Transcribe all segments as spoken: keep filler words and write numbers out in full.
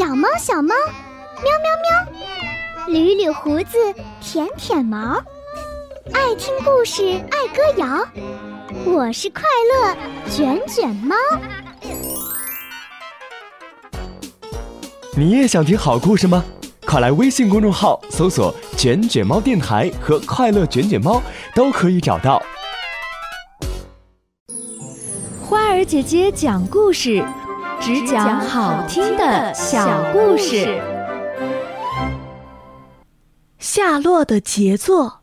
小猫小猫，喵喵喵，捋捋胡子，舔舔毛，爱听故事，爱歌谣，我是快乐卷卷猫。 你也想听好故事吗？快来微信公众号搜索卷卷猫电台和快乐卷卷猫，都可以找到。 花儿姐姐讲故事，只讲好听的小故事。夏洛的杰作。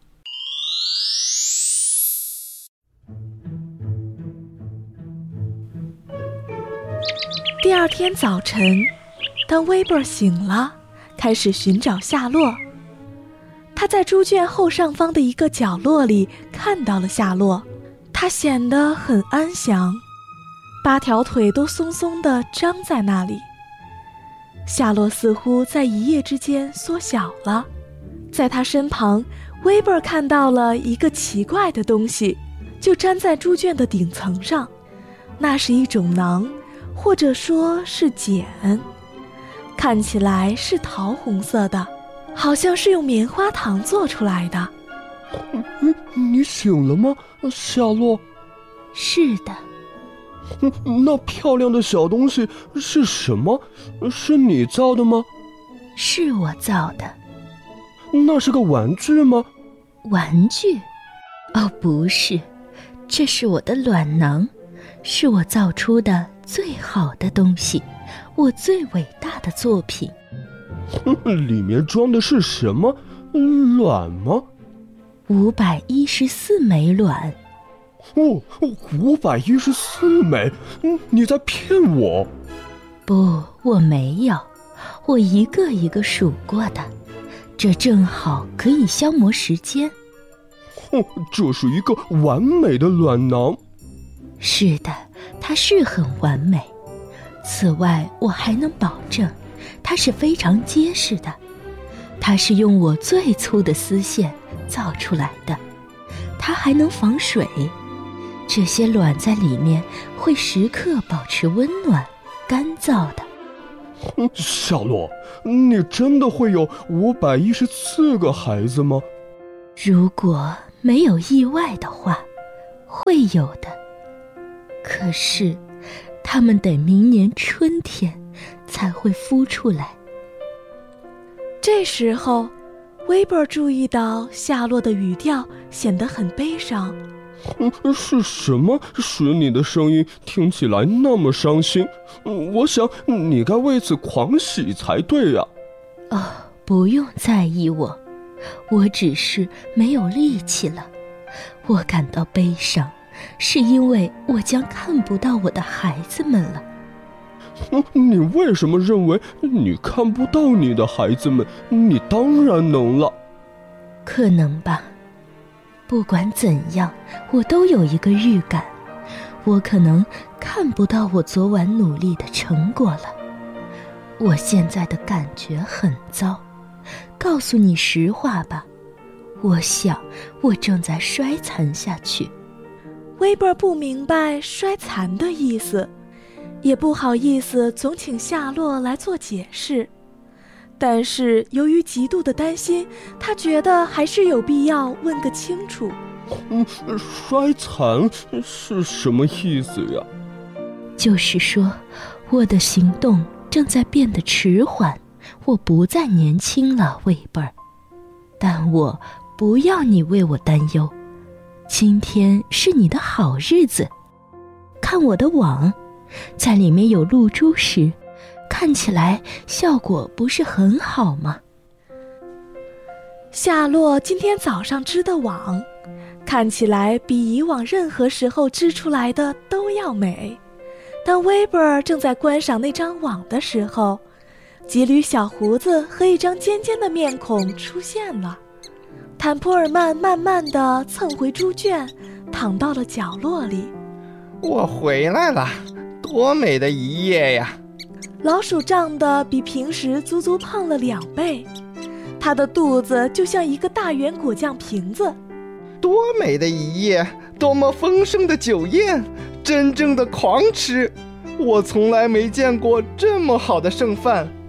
第二天早晨，当威伯醒了，开始寻找夏洛。他在猪圈后上方的一个角落里看到了夏洛，他显得很安详，八条腿都松松地张在那里。夏洛似乎在一夜之间缩小了。在他身旁，威伯看到了一个奇怪的东西，就粘在猪圈的顶层上。那是一种囊，或者说是茧，看起来是桃红色的，好像是用棉花糖做出来的。 嗯，你醒了吗，夏洛？ 是的。 那漂亮的小东西是什么？是你造的吗？ 是我造的。 那是个玩具吗？ 玩具？哦，不是，这是我的卵囊，是我造出的最好的东西，我最伟大的作品。 里面装的是什么？卵吗？ 五百一十四枚卵。 哦，五百一十四枚？你在骗我？ 不，我没有，我一个一个数过的，这正好可以消磨时间。 哦，这是一个完美的卵囊。 是的，它是很完美。此外，我还能保证，它是非常结实的。它是用我最粗的丝线造出来的，它还能防水。这些卵在里面会时刻保持温暖、干燥的。 夏洛，你真的会有五百一十四个孩子吗？ 如果没有意外的话，会有的。可是，他们得明年春天才会孵出来。这时候，威伯注意到夏洛的语调显得很悲伤。 是什么使你的声音听起来那么伤心？我想你该为此狂喜才对呀。 哦，不用在意我，我只是没有力气了。我感到悲伤，是因为我将看不到我的孩子们了。 你为什么认为你看不到你的孩子们？你当然能了。 可能吧。不管怎样，我都有一个预感，我可能看不到我昨晚努力的成果了。我现在的感觉很糟，告诉你实话吧，我想我正在衰残下去。威伯不明白衰残的意思，也不好意思总请夏洛来做解释。但是由于极度的担心，他觉得还是有必要问个清楚。 嗯，衰残是什么意思呀？ 就是说，我的行动正在变得迟缓，我不再年轻了，威伯。但我不要你为我担忧，今天是你的好日子。看我的网，在里面有露珠时，看起来效果不是很好吗？夏洛今天早上织的网，看起来比以往任何时候织出来的都要美。当威伯正在观赏那张网的时候，几缕小胡子和一张尖尖的面孔出现了。坦普尔曼慢慢地蹭回猪圈，躺到了角落里。 我回来了，多美的一夜呀！ 老鼠长得比平时足足胖了两倍，它的肚子就像一个大圆果酱瓶子。 多美的一夜，多么丰盛的酒宴，真正的狂吃！我从来没见过这么好的剩饭。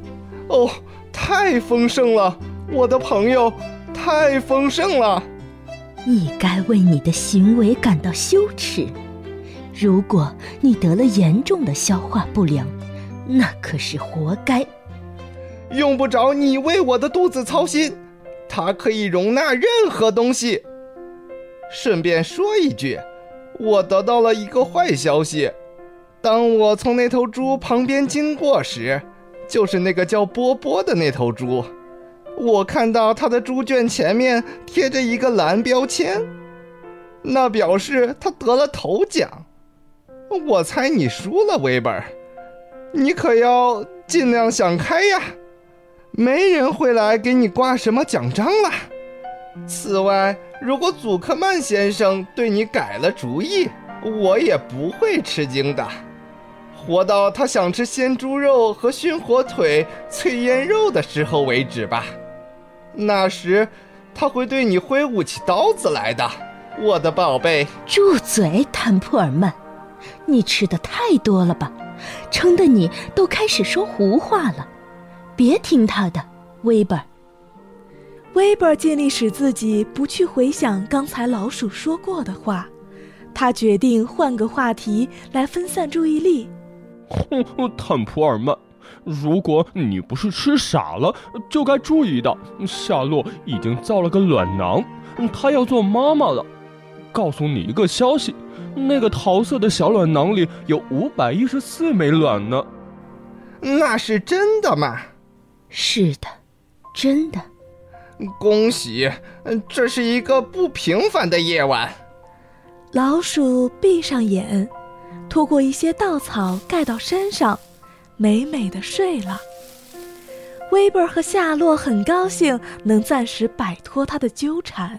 哦，太丰盛了，我的朋友，太丰盛了。 你该为你的行为感到羞耻。如果你得了严重的消化不良，那可是活该。 用不着你为我的肚子操心，它可以容纳任何东西。顺便说一句，我得到了一个坏消息。当我从那头猪旁边经过时，就是那个叫波波的那头猪，我看到他的猪圈前面贴着一个蓝标签，那表示他得了头奖。我猜你输了，威本，你可要尽量想开呀，没人会来给你挂什么奖章了。此外，如果祖克曼先生对你改了主意，我也不会吃惊的。活到他想吃鲜猪肉和熏火腿、脆腌肉的时候为止吧。那时，他会对你挥舞起刀子来的，我的宝贝。 住嘴，坦普尔曼，你吃的太多了吧，撑得你都开始说胡话了。别听他的，威本。 威本尽力使自己不去回想刚才老鼠说过的话，他决定换个话题来分散注意力。 哼，坦普尔曼，如果你不是吃傻了，就该注意到夏洛已经造了个卵囊，她要做妈妈了。告诉你一个消息，那个桃色的小卵囊里有五百一十四枚卵呢。 那是真的吗？ 是的，真的。 恭喜，这是一个不平凡的夜晚。 老鼠闭上眼，拖过一些稻草盖到身上，美美的睡了。威本和夏洛很高兴能暂时摆脱他的纠缠。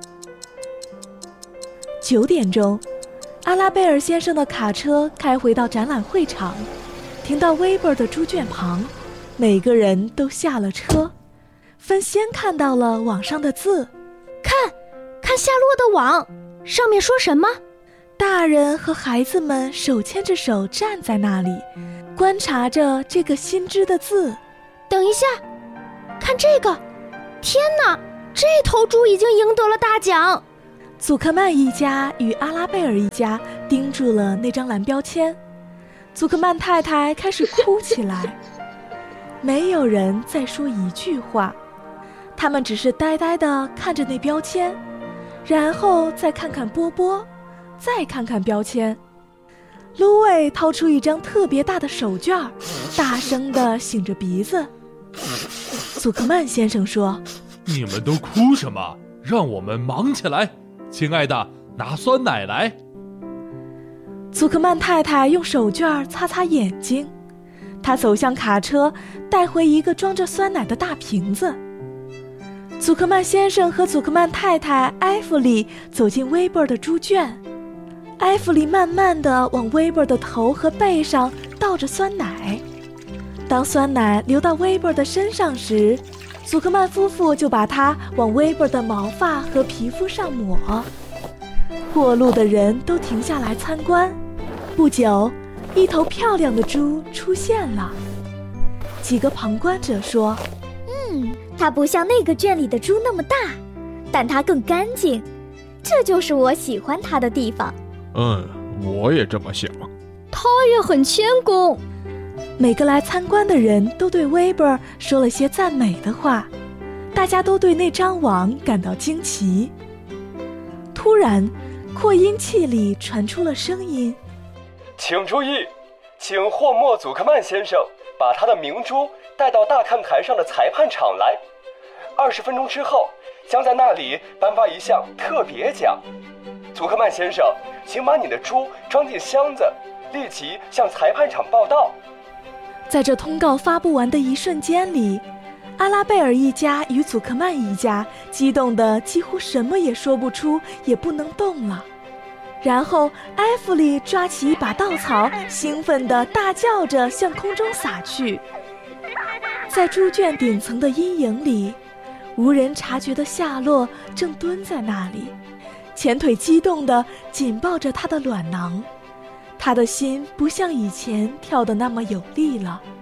九点钟，阿拉贝尔先生的卡车开回到展览会场，停到威本的猪圈旁，每个人都下了车，分先看到了网上的字。 看，看夏洛的网，上面说什么？ 大人和孩子们手牵着手站在那里，观察着这个新知的字。 等一下，看这个！天哪，这头猪已经赢得了大奖！ 祖克曼一家与阿拉贝尔一家盯住了那张蓝标签，祖克曼太太开始哭起来。没有人再说一句话，他们只是呆呆地看着那标签，然后再看看波波，再看看标签。芦苇掏出一张特别大的手绢，大声地擤着鼻子。祖克曼先生说： 你们都哭什么？让我们忙起来。亲爱的，拿酸奶来。 祖克曼太太用手绢擦擦眼睛，她走向卡车，带回一个装着酸奶的大瓶子。祖克曼先生和祖克曼太太埃弗里走进威本的猪圈，埃弗里慢慢地往威本的头和背上倒着酸奶。当酸奶流到威本的身上时，祖克曼夫妇就把它往威本的毛发和皮肤上抹。过路的人都停下来参观。不久，一头漂亮的猪出现了。几个旁观者说： 嗯，它不像那个圈里的猪那么大，但它更干净，这就是我喜欢它的地方。 嗯，我也这么想。 它也很谦恭。 每个来参观的人都对威本说了些赞美的话，大家都对那张网感到惊奇。突然，扩音器里传出了声音： 请注意，请霍莫·祖克曼先生把他的明珠带到大看台上的裁判场来。二十分钟之后，将在那里颁发一项特别奖。祖克曼先生，请把你的猪装进箱子，立即向裁判场报到。 在这通告发布完的一瞬间里，阿拉贝尔一家与祖克曼一家激动得几乎什么也说不出，也不能动了。然后埃弗里抓起一把稻草，兴奋地大叫着向空中撒去。在猪圈顶层的阴影里，无人察觉的夏洛正蹲在那里，前腿激动地紧抱着他的卵囊。他的心不像以前跳得那么有力了，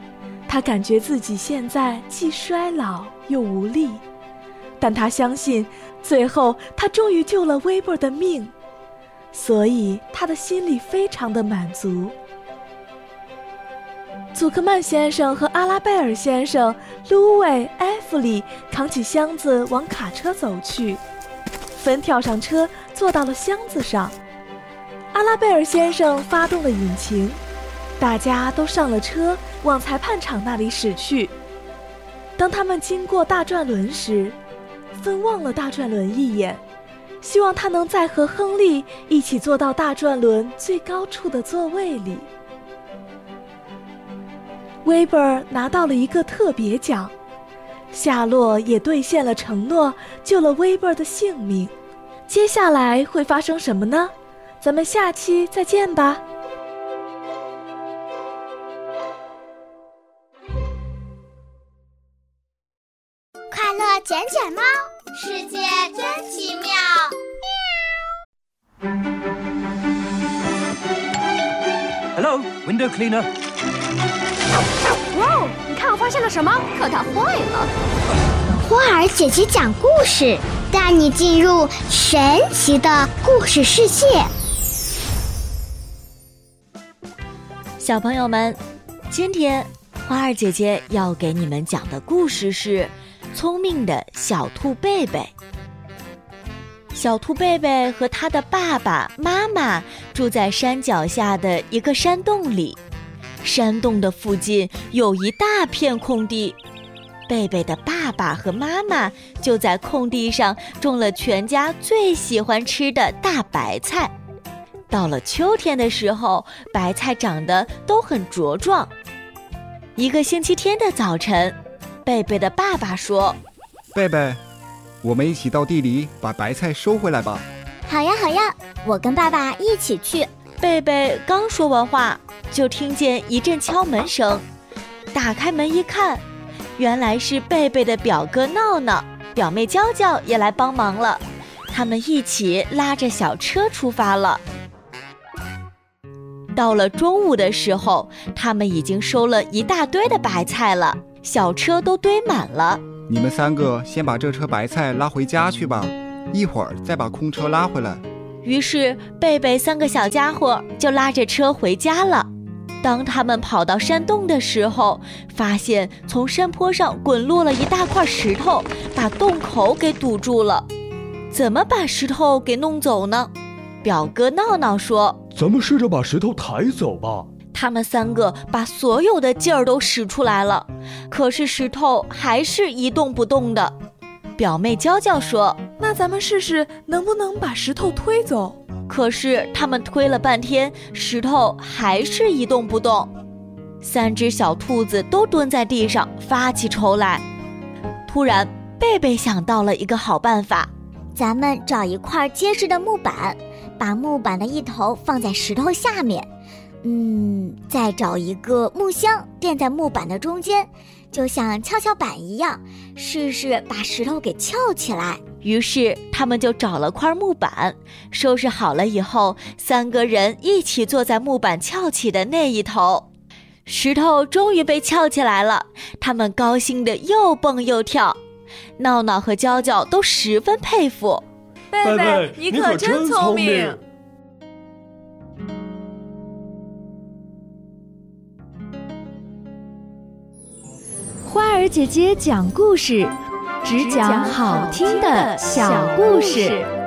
他感觉自己现在既衰老又无力，但他相信最后他终于救了威伯的命，所以他的心里非常的满足。祖克曼先生和阿拉贝尔先生、芦苇、埃弗里扛起箱子往卡车走去，芬跳上车坐到了箱子上。阿拉贝尔先生发动了引擎，大家都上了车往裁判场那里驶去。当他们经过大转轮时，芬望了大转轮一眼，希望他能再和亨利一起坐到大转轮最高处的座位里。威伯拿到了一个特别奖，夏洛也兑现了承诺，救了威伯的性命。接下来会发生什么呢？咱们下期再见吧。 快乐卷卷猫，世界真奇妙。 Hello, window cleaner. 哇哦，你看我发现了什么？可它坏了。花儿姐姐讲故事，带你进入神奇的故事世界。 小朋友们，今天花儿姐姐要给你们讲的故事是聪明的小兔贝贝。小兔贝贝和他的爸爸妈妈住在山脚下的一个山洞里，山洞的附近有一大片空地，贝贝的爸爸和妈妈就在空地上种了全家最喜欢吃的大白菜。到了秋天的时候，白菜长得都很茁壮。一个星期天的早晨，贝贝的爸爸说： 贝贝，我们一起到地里把白菜收回来吧。 好呀好呀，我跟爸爸一起去。 贝贝刚说完话，就听见一阵敲门声。打开门一看，原来是贝贝的表哥闹闹，表妹娇娇也来帮忙了。他们一起拉着小车出发了。到了中午的时候，他们已经收了一大堆的白菜了，小车都堆满了。 你们三个先把这车白菜拉回家去吧，一会儿再把空车拉回来。 于是贝贝三个小家伙就拉着车回家了。当他们跑到山洞的时候，发现从山坡上滚落了一大块石头，把洞口给堵住了。怎么把石头给弄走呢？表哥闹闹说： 咱们试着把石头抬走吧。 他们三个把所有的劲儿都使出来了，可是石头还是一动不动的。表妹娇娇说： 那咱们试试能不能把石头推走。 可是他们推了半天，石头还是一动不动。三只小兔子都蹲在地上发起愁来。突然贝贝想到了一个好办法， 咱们找一块结实的木板，把木板的一头放在石头下面，嗯，再找一个木箱垫在木板的中间，就像跷跷板一样，试试把石头给翘起来。 于是他们就找了块木板，收拾好了以后，三个人一起坐在木板翘起的那一头。石头终于被翘起来了，他们高兴得又蹦又跳。闹闹和娇娇都十分佩服。 贝贝，你可真聪明。 花儿姐姐讲故事，只讲好听的小故事。